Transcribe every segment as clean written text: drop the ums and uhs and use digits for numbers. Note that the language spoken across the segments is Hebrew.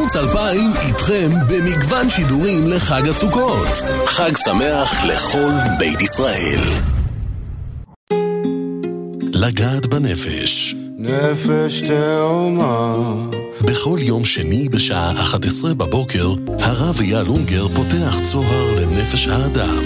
ערוץ 2000 איתכם במגוון שידורים לחג הסוכות. חג שמח לכל בית ישראל. לגעת בנפש. נפש תאומה. בכל יום שני בשעה 11 בבוקר, הרב אייל אונגר פותח צוהר לנפש האדם.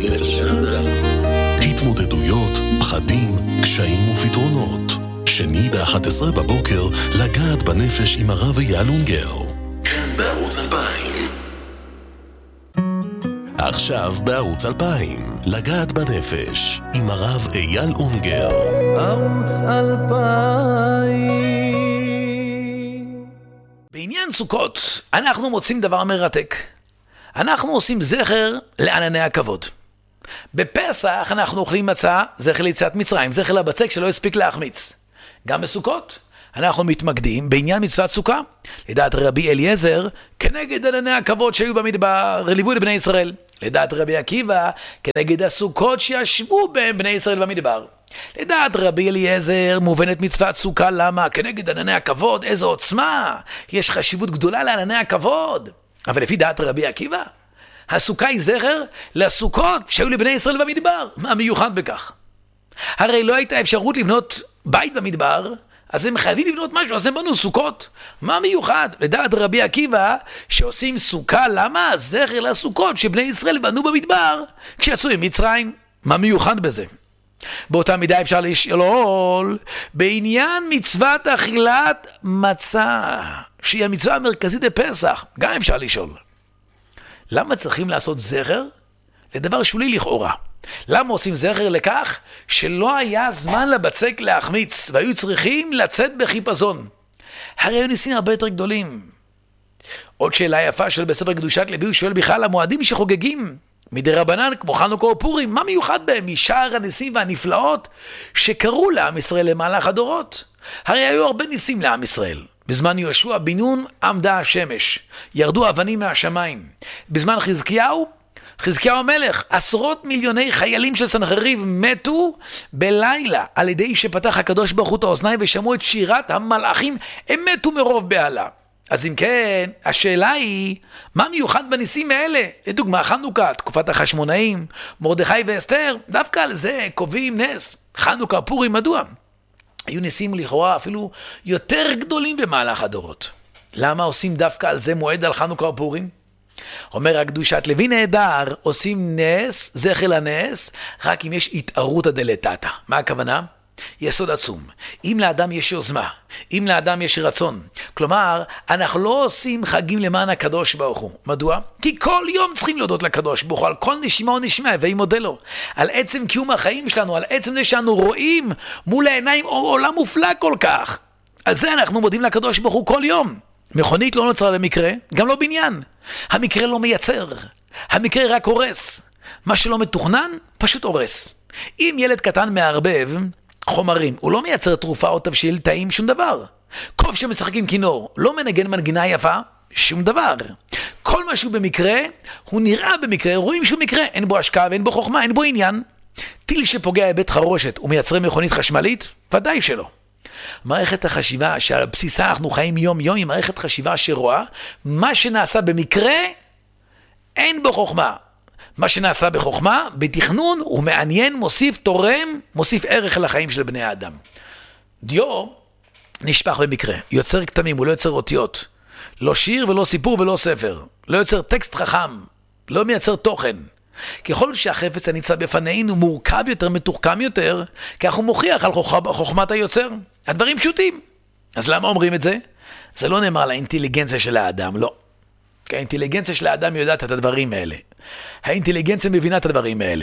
התמודדויות, פחדים, קשיים ופתרונות. שני ב-11 בבוקר, לגעת בנפש עם הרב אייל אונגר. כאן בערוץ 2000. עכשיו בערוץ 2000, לגעת בנפש עם הרב אייל אונגר. ערוץ 2000. בעניין סוכות, אנחנו מוצאים דבר מרתק. אנחנו עושים זכר לענני הכבוד. בפסח אנחנו אוכלים מצה, זכר ליציאת מצרים, זכר לבצק שלא הספיק להחמיץ. גם בסוכות אנחנו מתמקדים בעניין מצוות סוכה, לדעת רבי אליעזר, כנגד ענני הכבוד שהיו במדבר, ליוו לבני ישראל. לדעת רבי עקיבא, כנגד הסוכות שישבו בהם בני ישראל במדבר. לדעת רבי אליעזר, מובנת מצוות סוכה, למה? כנגד ענני הכבוד, איזו עוצמה, יש חשיבות גדולה לענני הכבוד. אבל לפי דעת רבי עקיבא, הסוכה היא זכר לסוכות שהיו לבני ישראל במדבר. מה מיוחד בכך? הרי לא הייתה אפשרות לבנות בית במדבר, אז הם חייבים לבנות משהו, אז הם בנו סוכות. מה מיוחד? לדעת רבי עקיבא, שעושים סוכה, למה? זכר לסוכות שבני ישראל בנו במדבר כשיצאו ממצרים. מה מיוחד בזה? באותה מידה אפשר לשאול בעניין מצוות אכילת מצה, שהיא המצווה המרכזית בפסח. גם אפשר לשאול, למה צריכים לעשות זכר לדבר שולי לכאורה? למה עושים זכר לכך שלא היה זמן לבצק להחמיץ והיו צריכים לצאת בחיפזון? הרי היו ניסים הרבה יותר גדולים. עוד שאלה יפה של בספר קדושת לוי, הוא שואל בכלל המועדים שחוגגים מדי רבנן כמו חנוכה או פורים, מה מיוחד בהם משאר הניסים והנפלאות שקרו לעם ישראל למהלך הדורות? הרי היו הרבה ניסים לעם ישראל. בזמן יהושע בן נון עמדה השמש, ירדו אבנים מהשמיים. בזמן חזקיהו המלך, עשרות מיליוני חיילים של סנחריב מתו בלילה על ידי שפתח הקדוש ברוך הוא את האוזניים ושמעו את שירת המלאכים, הם מתו מרוב בהלה. אז אם כן, השאלה היא, מה מיוחד בניסים האלה? לדוגמה, חנוכה, תקופת החשמונאים, מרדכי ואסתר, דווקא על זה קובעים נס. חנוכה, פורים, מדוע? היו ניסים לכאורה אפילו יותר גדולים במהלך הדורות. למה עושים דווקא על זה מועד על חנוכה או פורים? אומר הקדושת לוי נהדר, עושים נס, זכר לנס, רק אם יש התערותא דלתתא. מה הכוונה? יסוד עצום. אם לאדם יש יוזמה, אם לאדם יש רצון. כלומר, אנחנו לא עושים חגים למען הקדוש ברוך הוא. מדוע? כי כל יום צריכים להודות לקדוש ברוך הוא, על כל נשימה ונשימה, והיא מודה לו. על עצם קיום החיים שלנו, על עצם זה שאנו רואים מול העיניים עולם מופלא כל כך. על זה אנחנו מודים לקדוש ברוך הוא כל יום. מכונית לא נוצרה במקרה, גם לא בניין. המקרה לא מייצר, המקרה רק הורס. מה שלא מתוכנן, פשוט הורס. אם ילד קטן מערבב חומרים, הוא לא מייצר תרופה או תבשיל טעים, שום דבר. קוף שמשחק עם כינור, לא מנגן מנגינה יפה, שום דבר. כל משהו במקרה, הוא נראה במקרה, רואים שהוא מקרה, אין בו השקעה ואין בו חוכמה, אין בו עניין. טיל שפוגע בבית חרושת, הוא מייצר מכונית חשמלית? ודאי שלא. מערכת החשיבה שעל בסיסה אנחנו חיים יום יום, היא מערכת חשיבה שרואה מה שנעשה במקרה אין בו חוכמה. מה שנעשה בחוכמה, בתכנון, הוא מעניין, מוסיף, תורם, מוסיף ערך לחיים של בני האדם. דיו נשפך במקרה, יוצר כתמים, הוא לא יוצר אותיות. לא שיר ולא סיפור ולא ספר. לא יוצר טקסט חכם, לא מייצר תוכן. ככל שהחפץ הניצב בפנינו מורכב יותר, מתוחכם יותר, כך הוא מוכיח על חוכמת היוצר. הדברים פשוטים. אז למה אומרים את זה? זה לא נאמר לאינטליגנציה של האדם, לא. כי האינטליגנציה של האדם יודעת את הדברים האלה. האינטליגנציה מבינה את הדברים האלה.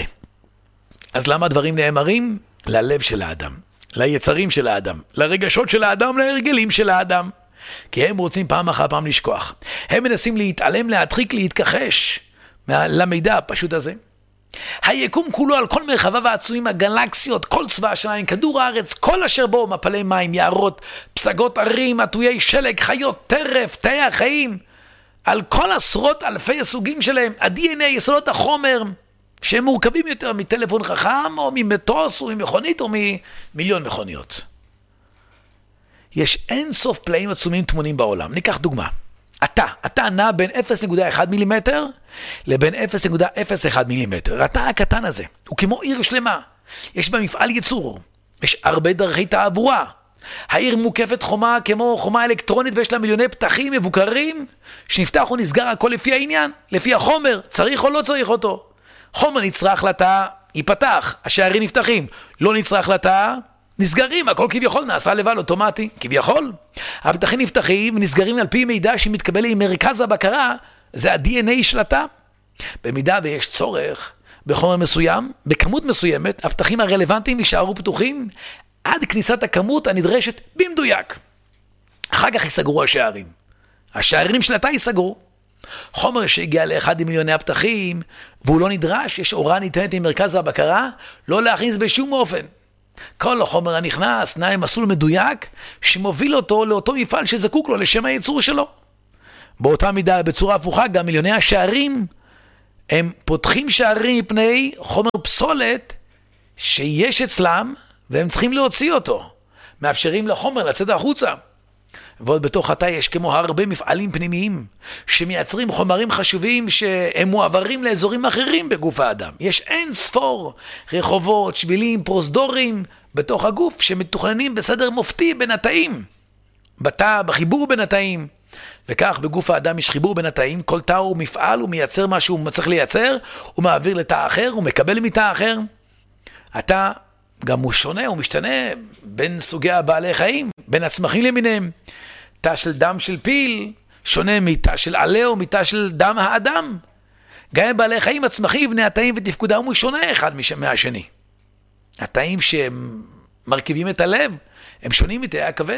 אז למה הדברים נאמרים? ללב של האדם, ליצרים של האדם, לרגשות של האדם, להרגלים של האדם. כי הם רוצים פעם אחר פעם לשכוח. הם מנסים להתעלם, להדחיק, להתכחש למידע הפשוט הזה. היקום כולו על כל מרחביו העצומים, הגלקסיות, כל צבא השמיים, כדור הארץ, כל אשר בו, מפלי מים, יערות, פסגות ערים, עטויי שלג, חיות, טרף, תאי החיים, על כל עשרות אלפי הסוגים שלהם, ה-DNA, יסודות החומר, שהם מורכבים יותר מטלפון חכם, או ממטוס, או ממכונית, או ממיליון מכוניות. יש אין סוף פלאים עצומים תמונים בעולם. ניקח דוגמה. אתה נע בין 0.1 מילימטר לבין 0.01 מילימטר. התא הקטן הזה הוא כמו עיר שלמה. יש בה מפעל ייצור, יש הרבה דרכי תעבורה. העיר מוקפת חומה כמו חומה אלקטרונית ויש לה מיליוני פתחים מבוקרים שנפתח או נסגר הכל לפי העניין, לפי החומר, צריך או לא צריך אותו. חומר נצרך לתא, ייפתח, השערים נפתחים, לא נצרך לתא, נסגרים, הכל כביכול נעשה לבד אוטומטי, כביכול. הפתחים נפתחים ונסגרים על פי מידע שמתקבל עם מרכז הבקרה, זה ה-DNA של התא. במידה ויש צורך בחומר מסוים, בכמות מסוימת, הפתחים הרלוונטיים יישארו פתוחים עד כניסת הכמות הנדרשת במדויק. אחר כך ייסגרו השערים. השערים של התא ייסגרו. חומר שהגיע לאחד מיליוני הפתחים, והוא לא נדרש, יש הוראה ניתנת עם מרכז הבקרה, לא להכניס בשום אופן. כל החומר הנכנס נע עם מסלול מדויק, שמוביל אותו לאותו מפעל שזקוק לו לשם הייצור שלו. באותה מידה, בצורה הפוכה, גם מיליוני השערים, הם פותחים שערים מפני חומר פסולת שיש אצלם, והם צריכים להוציא אותו. מאפשרים לחומר לצאת החוצה. ועוד בתוך התא יש כמו הרבה מפעלים פנימיים, שמייצרים חומרים חשובים שהם מועברים לאזורים אחרים בגוף האדם. יש אין ספור רחובות, שבילים, פרוזדורים בתוך הגוף, שמתוכננים בסדר מופתי בין התאים. בתא, בחיבור בין התאים. וכך בגוף האדם יש חיבור בין התאים, כל תא הוא מפעל, הוא מייצר מה שהוא צריך לייצר, הוא מעביר לתא אחר, הוא מקבל מתא אחר. התא גם הוא שונה, הוא משתנה בין סוגי הבעלי חיים, בין הצמחים למיניהם. תא של דם של פיל שונה מתא של עלה או מתא של דם האדם. גם בעלי חיים, הצמחים, בני התאים ותפקודם הוא שונה אחד מהשני. התאים שהם מרכיבים את הלב, הם שונים מתאי הכבד.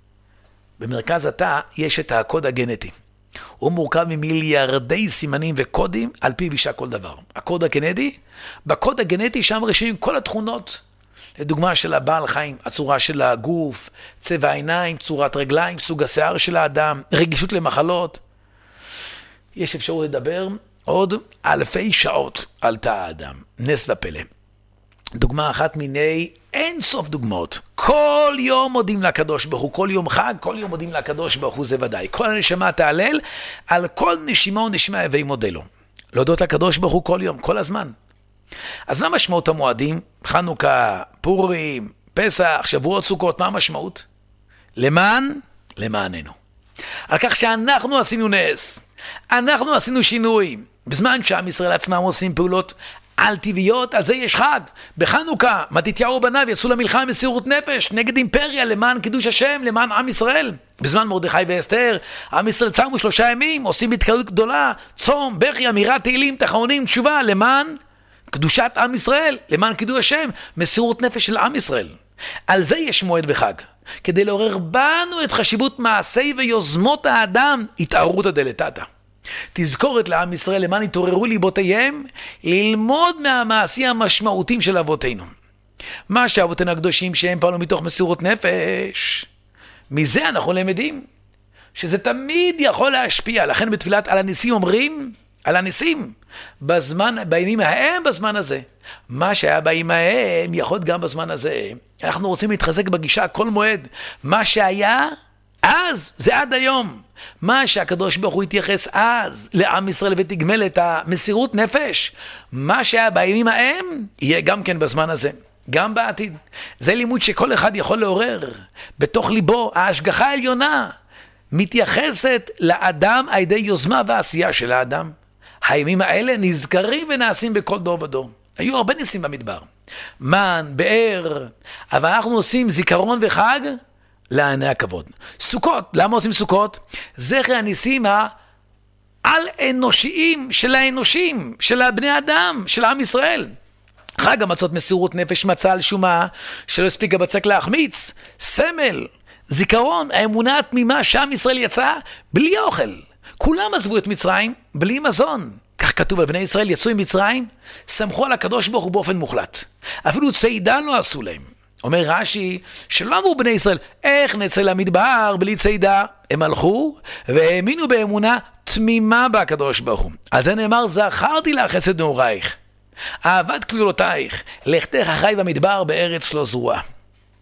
במרכז התא יש את הקוד הגנטי. הוא מורכב ממיליארדי סימנים וקודים על פי בישה כל דבר. הקוד הגנטי, בקוד הגנטי שם רשומים כל התכונות. לדוגמה של הבעל חיים, הצורה של הגוף, צבע העיניים, צורת רגליים, סוג השיער של האדם, רגישות למחלות. יש אפשרות לדבר עוד אלפי שעות על תא האדם. נס ופלא. דוגמה אחת מיני אין סוף דוגמאות. כל יום מודים לקדוש ברוך הוא, כל יום חג, כל יום מודים לקדוש ברוך הוא, זה ודאי. כל הנשמה תעלל, על כל נשימה ונשימה הווי מודה לו. להודות לקדוש ברוך הוא כל יום, כל הזמן. אז מה משמעות המועדים? חנוכה, פורים, פסח, שבועות, סוכות, מה המשמעות? למעננו. על כך שאנחנו עשינו נס, אנחנו עשינו שינוי. בזמן שעם ישראל עצמם עושים פעולות על טבעיות, על זה יש חג. בחנוכה, מתתיהו בניו יצאו למלחמה מסירות נפש, נגד אימפריה, למען קידוש השם, למען עם ישראל. בזמן מרדכי ואסתר, עם ישראל צמו 3 ימים, עושים התקדשות גדולה, צום, בכי, אמירת תהילים, תחנונים, תשובה, למען קדושת עם ישראל, למען קידוש השם, מסירות נפש של עם ישראל. על זה יש מועד בחג, כדי לעורר בנו את חשיבות מעשי ויוזמות האדם, התעוררות דלתתא. תזכורת לעם ישראל למען התעוררו ליבותיהם, ללמוד מהמעשים המשמעותיים של אבותינו. מה שאבותינו הקדושים שהם פעלו מתוך מסירות נפש, מזה אנחנו למדים שזה תמיד יכול להשפיע. לכן בתפילת על הניסים אומרים, על הניסים, בימים ההם בזמן הזה. מה שהיה בימים ההם יכול גם בזמן הזה. אנחנו רוצים להתחזק בגישה כל מועד. מה שהיה אז זה עד היום. מה שהקדוש ברוך הוא התייחס אז לעם ישראל ותגמל את המסירות נפש, מה שהיה בימים ההם יהיה גם כן בזמן הזה, גם בעתיד. זה לימוד שכל אחד יכול לעורר בתוך ליבו. ההשגחה העליונה מתייחסת לאדם על ידי יוזמה ועשייה של האדם. הימים האלה נזכרים ונעשים בכל דור ודור. היו הרבה ניסים במדבר, מן, באר, אבל אנחנו עושים זיכרון וחג לעני הכבוד. סוכות, למה עושים סוכות? זכר הניסים העל אנושיים של האנושים, של הבני אדם, של עם ישראל. חג המצות מסירות נפש, מצה על שומה, שלא הספיק הבצק להחמיץ, סמל, זיכרון, האמונה התמימה שעם ישראל יצא בלי אוכל. כולם עזבו את מצרים בלי מזון. כך כתוב על בני ישראל, יצאו עם מצרים, סמכו על הקדוש ברוך הוא באופן מוחלט. אפילו צידה לא עשו להם. אומר רש"י, שלא אמרו בני ישראל, איך נצא למדבר בלי צידה? הם הלכו והאמינו באמונה תמימה בקדוש ברוך הוא. על זה נאמר, זכרתי לך חסד נעורייך, אהבת כלולותייך, לכתך החי במדבר בארץ לא זרועה.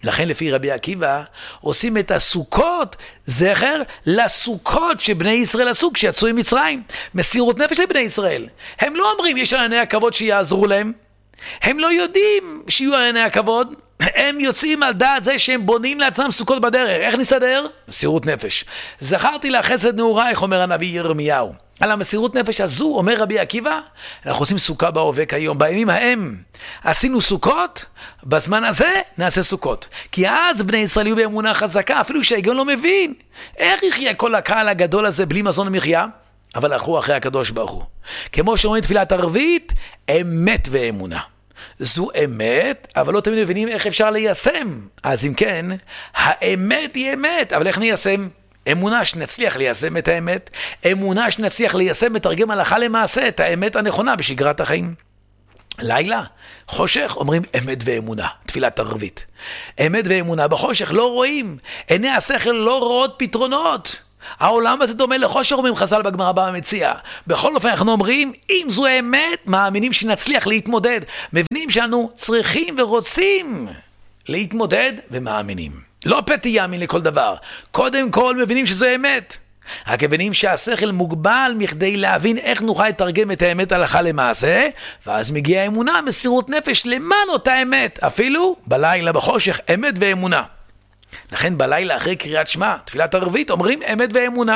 לכן לפי רבי עקיבא עושים את הסוכות זכר לסוכות שבני ישראל עשו כשיצאו עם מצרים. מסירות נפש לבני ישראל. הם לא אומרים יש ענני הכבוד שיעזרו להם. הם לא יודעים שיהיו ענני הכבוד. הם יוצאים על דעת זה שהם בונים לעצמם סוכות בדרך. איך נסתדר? מסירות נפש. זכרתי לה חסד נעורייך, אומר הנביא ירמיהו. על המסירות נפש הזו, אומר רבי עקיבא, אנחנו עושים סוכה בהווה כיום. בימים ההם עשינו סוכות, בזמן הזה נעשה סוכות. כי אז בני ישראל יהיו באמונה חזקה, אפילו שההיגיון לא מבין. איך יחיה כל הקהל הגדול הזה בלי מזון ומחיה? אבל הלכו אחרי הקדוש ברוך הוא. כמו שאומרים תפילת ערבית, אמת ואמונה. זו אמת, אבל לא תמיד מבינים איך אפשר ליישם. אז אם כן, האמת היא אמת, אבל איך ניישם? אמונה שנצליח ליישם את האמת, אמונה שנצליח ליישם מתרגם הלכה למעשה את האמת הנכונה בשגרת החיים. לילה, חושך, אומרים אמת ואמונה, תפילת ערבית. אמת ואמונה, בחושך לא רואים, עיני השכל לא רואות פתרונות. העולם הזה דומה לחושך, אומרים חז"ל בגמרא במציאה. בכל אופן אנחנו אומרים, אם זו אמת, מאמינים שנצליח להתמודד. מבינים שאנו צריכים ורוצים להתמודד ומאמינים. לא פתי יאמין לכל דבר. קודם כל מבינים שזו אמת. רק מבינים שהשכל מוגבל מכדי להבין איך נוכל לתרגם את האמת הלכה למעשה, ואז מגיעה אמונה, מסירות נפש למען אותה אמת. אפילו בלילה בחושך, אמת ואמונה. לכן בלילה אחרי קריאת שמע, תפילת ערבית, אומרים אמת ואמונה.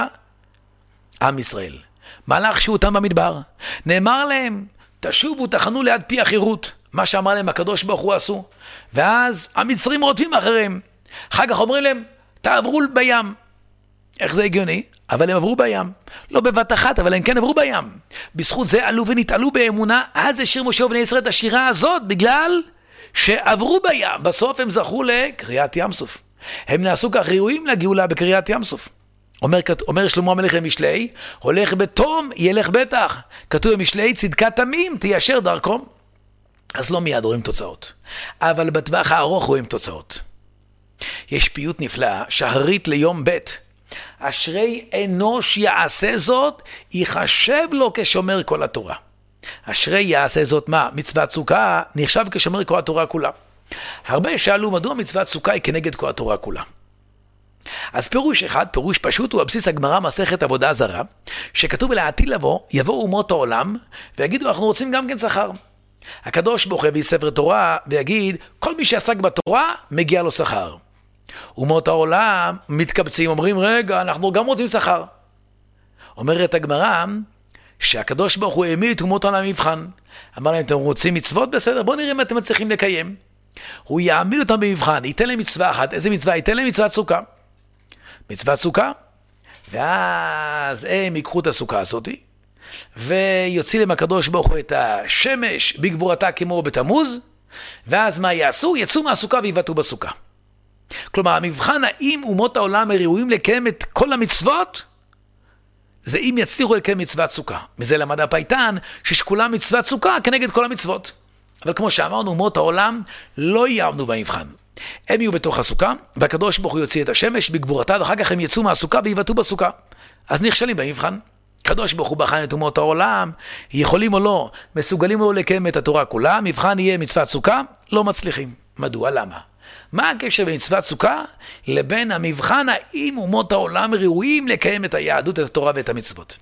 עם ישראל, מלאך שהותם במדבר, נאמר להם, תשובו, תחנו ליד פי החירות. מה שאמר להם הקדוש ברוך הוא עשו. ואז המצרים רודפים אחריהם. אחר כך אומרים להם, תעברו בים. איך זה הגיוני? אבל הם עברו בים. לא בבת אחת, אבל הם כן עברו בים. בזכות זה עלו ונתעלו באמונה. אז השיר משה ובני ישראל את השירה הזאת, בגלל שעברו בים. בסוף הם זכו לקריאת ים סוף. הם נעשו כך ראויים לגאולה בקריאת ים סוף. אומר שלמה המלך למשלי, הולך בתום ילך בטח. כתוב במשלי, צדקת תמים תיישר דרכו. אז לא מיד רואים תוצאות. אבל בטווח הארוך רואים תוצאות. יש פיוט נפלא, שחרית ליום ב' אשרי אנוש יעשה זאת, יחשב לו כשומר כל התורה. אשרי יעשה זאת מה? מצוות סוכה נחשב כשומר כל התורה כולה. הרבה שאלו מדוע מצוות סוכה היא כנגד כל התורה כולה. אז פירוש אחד, פירוש פשוט, הוא הבסיס הגמרא מסכת עבודה זרה, שכתוב לעתיד לבוא, יבואו אומות העולם, ויגידו אנחנו רוצים גם כן שכר. הקדוש ברוך הוא יביא ספר תורה ויגיד, כל מי שעסק בתורה מגיע לו שכר. אומות העולם מתקבצים, אומרים רגע, אנחנו גם רוצים שכר. אומרת הגמרא שהקדוש ברוך הוא העמיד את אומות העולם מבחן. אמר להם, אתם רוצים מצוות? בסדר, בואו נראה אם אתם מצליחים לקיים. הוא יעמיד אותם במבחן, ייתן להם מצווה אחת. איזה מצווה? ייתן להם מצוות סוכה. מצוות סוכה, ואז הם ייקחו את הסוכה הזאת, ויוציא להם הקדוש ברוך הוא את השמש בגבורתה כמו בתמוז, ואז מה יעשו? יצאו מהסוכה ויבטאו בסוכה. כלומר, המבחן האם אומות העולם ראויים לקיים את כל המצוות, זה אם יצליחו לקיים מצוות סוכה. מזה למד הפייטן ששכולה מצוות סוכה כנגד כל המצוות. אבל כמו שאמרנו, אומות העולם לא יעמדו במבחן. הם יהיו בתוך הסוכה, והקדוש ברוך הוא יוציא את השמש בגבורתה, ואחר כך הם יצאו מהסוכה ויבטאו בסוכה. אז נכשלים במבחן. הקדוש ברוך הוא בחן את אומות העולם, יכולים או לא, מסוגלים או לא לקיים את התורה כולה, מבחן יהיה מצוות סוכה, לא מצליחים. מדוע? למה? מה הקשר בין מצוות סוכה לבין המבחן האם אומות העולם ראויים לקיים את היהדות, את התורה ואת המצוות?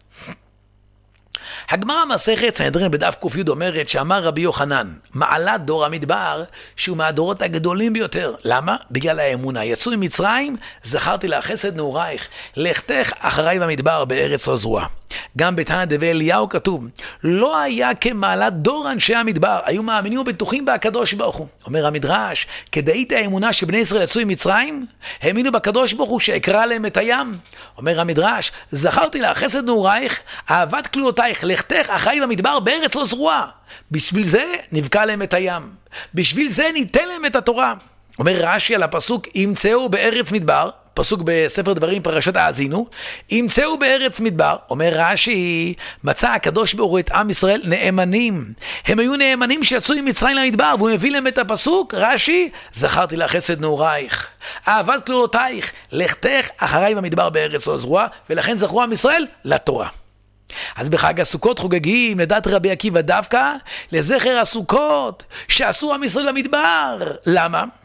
הגמרא מסכת סנהדרין בדף ק"י אומרת שאמר רבי יוחנן, מעלת דור המדבר שהוא מהדורות הגדולים ביותר. למה? בגלל האמונה. יצאו עם מצרים, זכרתי לה חסד נעורייך, לכתך אחריי במדבר בארץ לא זרועה. גם בתנא דבי אליהו כתוב, לא היה כמעלת דור אנשי המדבר, היו מאמינים ובטוחים בהקדוש ברוך הוא. אומר המדרש, כדאית האמונה שבני ישראל יצאו עם מצרים, האמינו בקדוש ברוך הוא שיקרא להם את הים. אומר המדרש, זכרתי לה חסד נעורייך, אהבת כלולותייך, לכתך אחריי במדבר בארץ לא זרועה. בשביל זה נבקע להם את הים. בשביל זה ניתן להם את התורה. אומר רש"י על הפסוק, ימצאו בארץ מדבר, פסוק בספר דברים פרשת האזינו, ימצאו בארץ מדבר, אומר רש"י, מצא הקדוש ברוך הוא את עם ישראל נאמנים. הם היו נאמנים שיצאו עם מצרים למדבר, והוא מביא להם את הפסוק, רש"י, זכרתי לך חסד נעורייך, אהבת כלולותייך, לכתך אחריי במדבר בארץ לא זרועה, ולכן זכרו עם ישראל לתורה. אז בחג הסוכות חוגגים לדעת רבי עקיבא דווקא לזכר הסוכות שעשו עם ישראל במדבר. למה?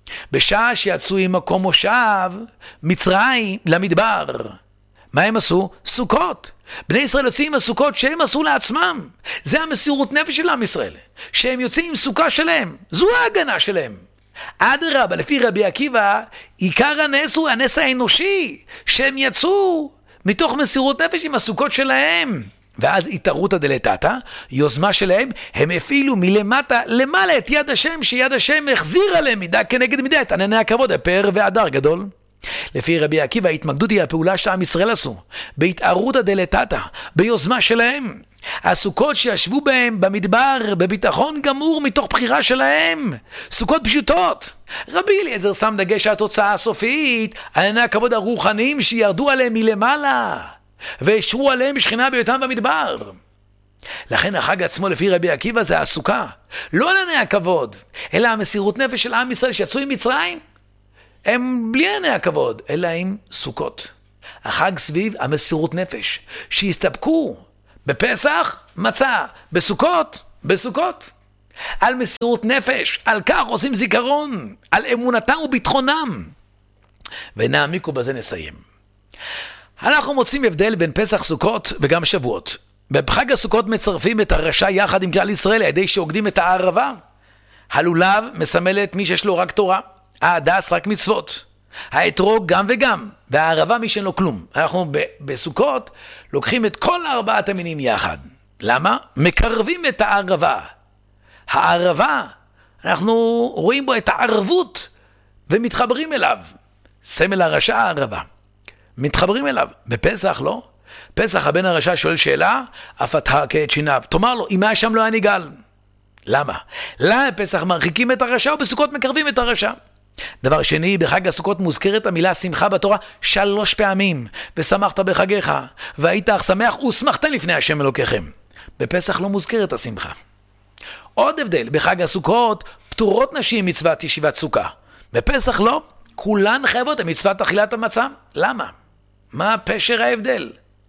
בשעה שיצאו ממקום מושב, מצרים למדבר. מה הם עשו? סוכות. בני ישראל יוצאים עם הסוכות שהם עשו לעצמם. זה המסירות נפש של עם ישראל. שהם יוצאים עם סוכה שלהם. זו ההגנה שלהם. אדרבה, לפי רבי עקיבא, עיקר הנס הוא הנס האנושי. שהם יצאו מתוך מסירות נפש עם הסוכות שלהם. ואז התערותא דלתתא, יוזמה שלהם, הם הפעילו מלמטה למעלה את יד השם, שיד השם החזיר עליהם מידה כנגד מידה, את ענני הכבוד, הפאר והדר גדול. לפי רבי עקיבא, ההתמקדות היא הפעולה שעם ישראל עשו, בהתערותא דלתתא, ביוזמה שלהם. הסוכות שישבו בהם במדבר, בביטחון גמור מתוך בחירה שלהם. סוכות פשוטות. רבי אליעזר שם דגש שהתוצאה הסופית, ענני הכבוד הרוחניים שירדו עליהם מלמעלה. והשרו עליהם שכינה בהיותם במדבר. לכן החג עצמו לפי רבי עקיבא זה הסוכה. לא ענני הכבוד, אלא המסירות נפש של עם ישראל שיצאו עם מצרים. הם בלי ענני הכבוד, אלא עם סוכות. החג סביב המסירות נפש, שהסתפקו בפסח, מצה, בסוכות. על מסירות נפש, על כך עושים זיכרון, על אמונתם וביטחונם. ונעמיקו בזה נסיים. אנחנו מוצאים הבדל בין פסח, סוכות וגם שבועות. בחג הסוכות מצרפים את הרשע יחד עם כלל ישראל על ידי שעוקדים את הערבה. הלולב מסמל את מי שיש לו רק תורה, ההדס רק מצוות, האתרוג גם וגם, והערבה מי שאין לו כלום. אנחנו בסוכות לוקחים את כל ארבעת המינים יחד. למה? מקרבים את הערבה. הערבה, אנחנו רואים בו את הערבות ומתחברים אליו. סמל הרשע הערבה. מתחברים אליו. בפסח לא. פסח הבן הרשע שואל שאלה, אף אתה כעת שיניו. תאמר לו, אם היה שם לא היה ניגל. למה? למה בפסח מרחיקים את הרשע ובסוכות מקרבים את הרשע? דבר שני, בחג הסוכות מוזכרת המילה שמחה בתורה 3 פעמים. ושמחת בחגיך, והיית אך שמח ושמחת לפני השם אלוקיכם. בפסח לא מוזכרת השמחה. עוד הבדל, בחג הסוכות פטורות נשים מצוות ישיבת סוכה. בפסח לא. כולן חייבות מצוות אכילת המצה. למה? מה פשר ההבדל?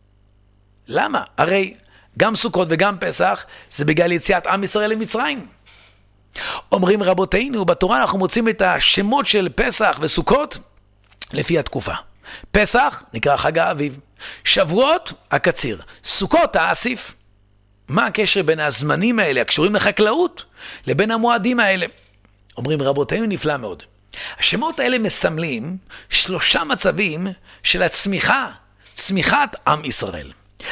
למה? הרי גם סוכות וגם פסח זה בגלל יציאת עם ישראל למצרים. אומרים רבותינו, בתורה אנחנו מוצאים את השמות של פסח וסוכות לפי התקופה. פסח נקרא חג האביב, שבועות הקציר, סוכות האסיף. מה הקשר בין הזמנים האלה הקשורים לחקלאות לבין המועדים האלה? אומרים רבותינו, נפלא מאוד. השמות האלה מסמלים 3 מצבים של הצמיחה, צמיחת עם ישראל.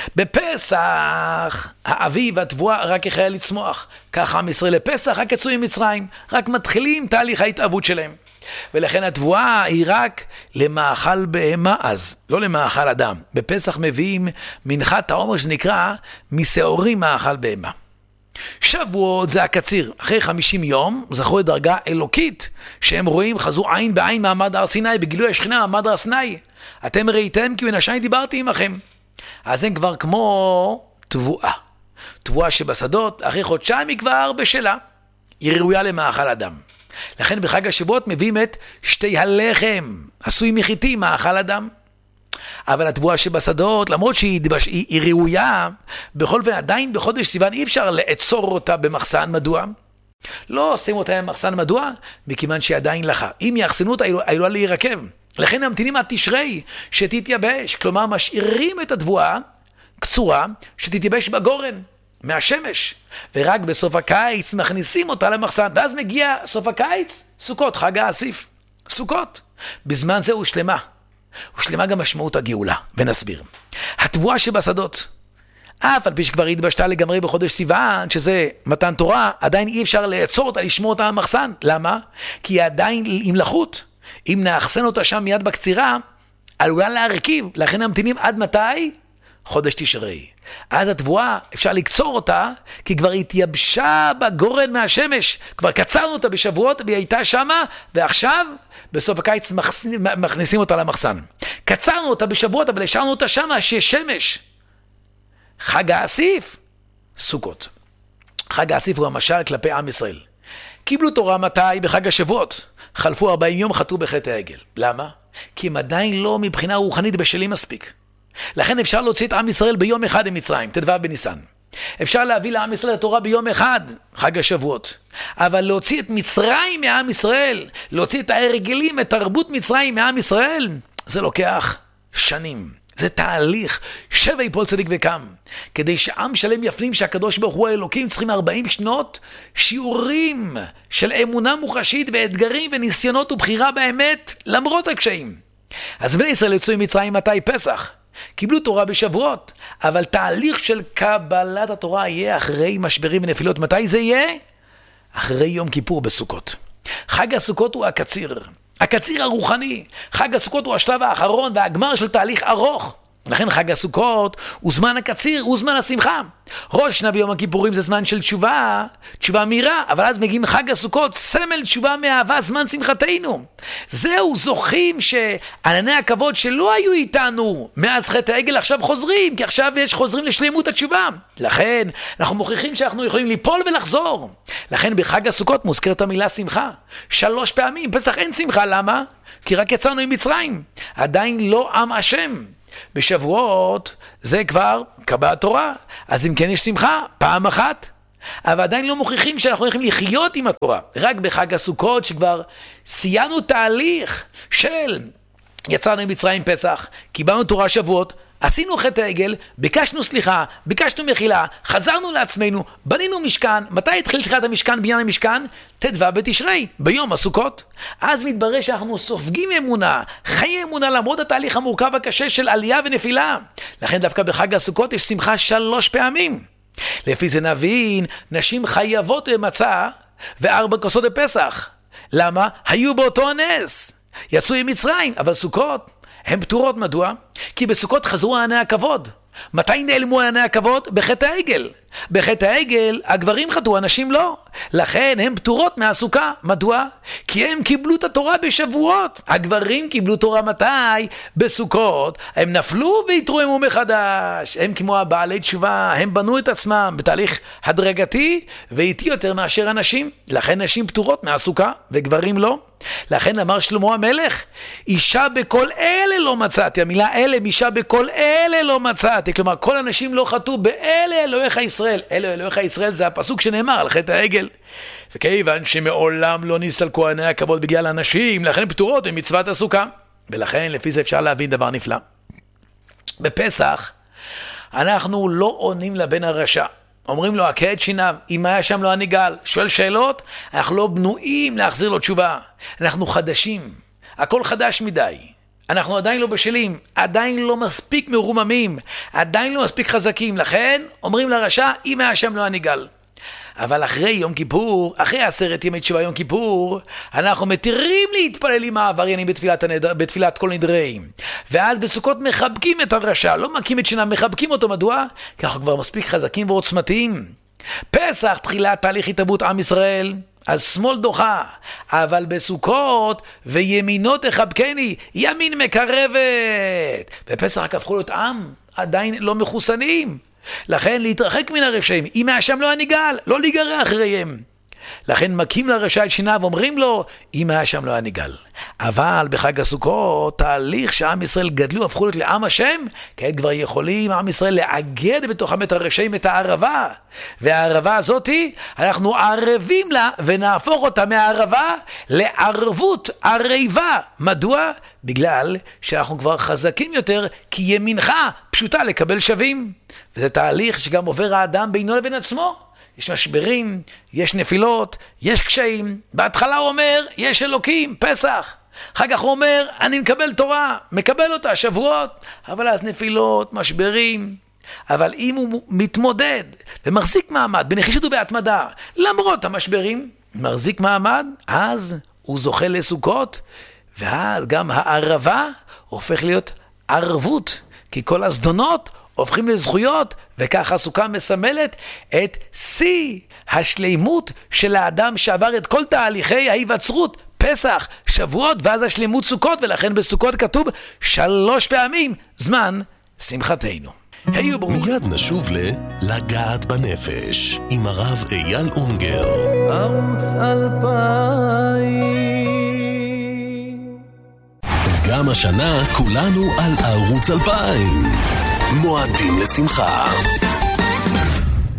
בפסח, האביב והתבואה רק החל לצמוח. כך עם ישראל לפסח רק יצאו ממצרים, רק מתחילים תהליך ההתאבות שלהם. ולכן התבואה היא רק למאכל בהמה אז, לא למאכל אדם. בפסח מביאים מנחת העומר שנקרא משעורים מאכל בהמה. שבועות זה הקציר. אחרי 50 יום זכו לדרגה אלוקית שהם רואים, חזו עין בעין מעמד הר סיני, בגילוי השכינה מעמד הר סיני. אתם ראיתם כי בנשי דיברתי עמכם. אז הם כבר כמו תבואה. תבואה שבשדות, אחרי חודשיים היא כבר בשלה. היא ראויה למאכל אדם. לכן בחג השבועות מביאים את שתי הלחם, עשוי מחיטים, מאכל אדם. אבל התבואה שבשדות, למרות שהיא ראויה, בכל אופן עדיין בחודש סיוון אי אפשר לעצור אותה במחסן. מדוע? לא עושים אותה במחסן. מדוע? מכיוון שהיא עדיין לחה. אם יאחסנו אותה, היא עלולה להירקב. לכן ממתינים עד תשרי שתתייבש. כלומר, משאירים את התבואה קצורה שתתייבש בגורן, מהשמש. ורק בסוף הקיץ מכניסים אותה למחסן. ואז מגיע סוף הקיץ, סוכות, חג האסיף. סוכות. בזמן זה הוא שלמה. ושלמה גם משמעות הגאולה, ונסביר. התבואה שבשדות, אף על פי שכבר התבשתה לגמרי בחודש סיוון, שזה מתן תורה, עדיין אי אפשר לעצור אותה, לשמור אותה במחסן. למה? כי היא עדיין עם לחות. אם נאחסן אותה שם מיד בקצירה, עלולה להרכיב. לכן ממתינים עד מתי? חודש תשרי. אז התבואה אפשר לקצור אותה, כי כבר התייבשה בגורן מהשמש. כבר קצרנו אותה בשבועות, והיא הייתה שמה, ועכשיו בסוף הקיץ מכניסים אותה למחסן. קצרנו אותה בשבועות, אבל השארנו אותה שמה, שיש שמש. חג האסיף, סוכות. חג האסיף הוא המשל כלפי עם ישראל. קיבלו תורה מתי? בחג השבועות. חלפו 40 יום, חטאו בחטא העגל. למה? כי הם עדיין לא מבחינה רוחנית בשלים מספיק. לכן אפשר להוציא את עם ישראל ביום אחד ממצרים, ט"ו בניסן. אפשר להביא לעם ישראל התורה ביום אחד, חג השבועות. אבל להוציא את מצרים מעם ישראל, להוציא את ההרגלים, את תרבות מצרים מעם ישראל, זה לוקח שנים. זה תהליך, 7 יפול צדיק וקם. כדי שעם שלם יפנים שהקדוש ברוך הוא האלוקים, צריכים 40 שנות שיעורים של אמונה מוחשית ואתגרים וניסיונות ובחירה באמת, למרות הקשיים. אז בני ישראל יצאו ממצרים מתי? פסח. קיבלו תורה בשבועות, אבל תהליך של קבלת התורה יהיה אחרי משברים ונפילות. מתי זה יהיה? אחרי יום כיפור בסוכות. חג הסוכות הוא הקציר הרוחני. חג הסוכות הוא השלב האחרון והגמר של תהליך ארוך. לכן חג הסוכות הוא זמן הקציר, הוא זמן השמחה. ראש שנה ביום הכיפורים זה זמן של תשובה מהירה, אבל אז מגיעים חג הסוכות, סמל תשובה מאהבה, זמן שמחתנו. זהו, זוכים שענני הכבוד שלא היו איתנו מאז חטא העגל עכשיו חוזרים, כי עכשיו חוזרים לשלמות התשובה. לכן אנחנו מוכיחים שאנחנו יכולים ליפול ולחזור. לכן בחג הסוכות מוזכרת המילה שמחה 3 פעמים. פסח אין שמחה, למה? כי רק יצאנו עם מצרים, עדיין לא עם השם. בשבועות זה כבר קבלת תורה, אז אם כן יש שמחה פעם אחת, אבל עדיין לא מוכיחים שאנחנו יכולים לחיות עם התורה. רק בחג הסוכות שכבר סיימנו תהליך של יצאנו עם מצרים פסח, קיבלנו תורה שבועות, עשינו חטא העגל, ביקשנו סליחה, ביקשנו מחילה, חזרנו לעצמנו, בנינו משכן. מתי התחיל תחילת המשכן, בניין המשכן? ט"ו בתשרי, ביום הסוכות. אז מתברר שאנחנו סופגים אמונה, חיי אמונה, למרות התהליך המורכב הקשה של עלייה ונפילה. לכן דווקא בחג הסוכות יש שמחה 3 פעמים. לפי זה נבין, נשים חייבות במצה ו4 כוסות בפסח. למה? היו באותו נס, יצאו עם מצרים, אבל סוכות הן פטורות. מדוע? כי בסוכות חזרו ענני הכבוד. מתי נעלמו ענני הכבוד? בחטא העגל. בחטא העגל הגברים חטאו, הנשים לא. לכן הן פטורות מהסוכה. מדוע? כי הם קיבלו את התורה בשבועות. הגברים קיבלו תורה מתי? בסוכות. הם נפלו והתרוממו מחדש. הם כמו הבעלי תשובה, הם בנו את עצמם בתהליך הדרגתי ואיטי יותר מאשר הנשים. לכן נשים פטורות מהסוכה וגברים לא. לכן אמר שלמה המלך, אישה בכל אלה לא מצאתי. המילה אלה, אישה בכל אלה לא מצאתי. כלומר, כל הנשים לא חטאו באלה אלוהיך ישראל. אלה אלוהיך ישראל זה הפסוק שנאמר על חטא העגל. וכיוון שמעולם לא נסתלקו עיני הכבוד בגלל הנשים, לכן פטורות במצוות הסוכה. ולכן לפי זה אפשר להבין דבר נפלא. בפסח אנחנו לא עונים לבן הרשע. אומרים לו, הקהה את שיניו, אם היה שם לא הנגאל. שואל שאלות, אנחנו לא בנויים להחזיר לו תשובה. אנחנו חדשים, הכל חדש מדי. אנחנו עדיין לא בשלים, עדיין לא מספיק מרוממים, עדיין לא מספיק חזקים. לכן אומרים לרשע, אם היה שם לא הנגאל. אבל אחרי יום כיפור, אחרי 10 ימי תשובה יום כיפור, אנחנו מתירים להתפלל עם העבריינים בתפילת כל נדרים. ואז בסוכות מחבקים את הרשע, לא מכים את שינם, מחבקים אותו. מדוע? כי אנחנו כבר מספיק חזקים ועוצמתיים. פסח, תחילת תהליך התהוות עם ישראל, אז שמאל דוחה, אבל בסוכות וימינו תחבקני, ימין מקרבת. בפסח רק הפכו להיות עם עדיין לא מחוסנים. לכן להתרחק מן הרשעים, אם מהשם לא הנגאל, לא להיגרע אחריהם. לכן מכים לרשע את שיניו ואומרים לו, אם מהשם לא הנגאל. אבל בחג הסוכות, תהליך שעם ישראל גדלו, הפכו להיות לעם השם, כעת כבר יכולים עם ישראל לאגד בתוכם את הרשעים, את הערבה. והערבה הזאת, אנחנו ערבים לה ונהפוך אותה מהערבה לערבות, ערבה. מדוע? בגלל שאנחנו כבר חזקים יותר, כי ימינך פשוטה לקבל שווים. וזה תהליך שגם עובר האדם בינו לבין עצמו. יש משברים, יש נפילות, יש קשיים. בהתחלה הוא אומר, יש אלוקים, פסח. אחר כך הוא אומר, אני מקבל תורה, מקבל אותה, שבועות. אבל אז נפילות, משברים. אבל אם הוא מתמודד ומחזיק מעמד בנחישות ובהתמדה, למרות המשברים, מחזיק מעמד, אז הוא זוכה לסוכות, ואז גם הערבה הופך להיות ערבות, כי כל הזדונות הופכים לזכויות, וככה הסוכה מסמלת את שיא השלימות של האדם שעבר את כל תהליכי ההיווצרות, פסח, שבועות, ואז השלימות סוכות. ולכן בסוכות כתוב 3 פעמים זמן שמחתנו. היו ברוך. מיד נשוב לגעת בנפש עם הרב אייל אונגר. ערוץ 2000. גם השנה כולנו על ערוץ 2000. מועדים לשמחה.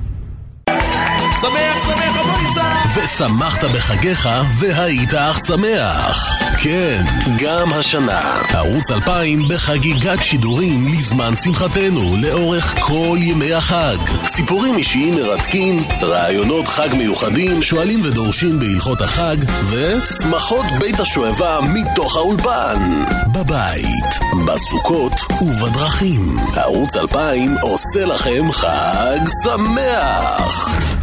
שמח, שמח, אבויסה! ושמחת בחגיך והיית אך שמח. כן, גם השנה. ערוץ 2000 בחגיגת שידורים לזמן שמחתנו לאורך כל ימי החג. סיפורים אישיים מרתקים, רעיונות חג מיוחדים, שואלים ודורשים בהלכות החג, ושמחות בית השואבה מתוך האולפן. בבית, בסוכות ובדרכים. ערוץ 2000 עושה לכם חג שמח.